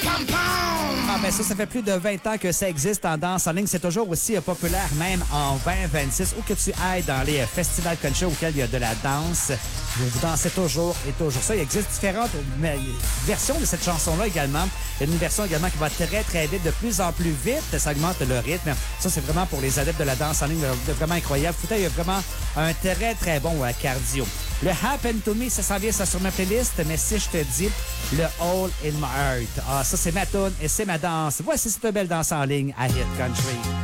Ah, ben ça fait plus de 20 ans que ça existe en danse en ligne. C'est toujours aussi populaire, même en 2026. Où que tu ailles dans les festivals country auxquels il y a de la danse, vous dansez toujours et toujours ça. Il existe différentes versions de cette chanson-là également. Il y a une version également qui va très, très vite, de plus en plus vite. Ça augmente le rythme. Ça, c'est vraiment pour les adeptes de la danse en ligne, vraiment incroyable. Fauteuil a vraiment un très, très bon cardio. Le Happen to Me, ça s'en vient ça sur ma playlist, mais si je te dis le All in My Heart, ça c'est ma tune et c'est ma danse. Voici cette belle danse en ligne à Hit Country.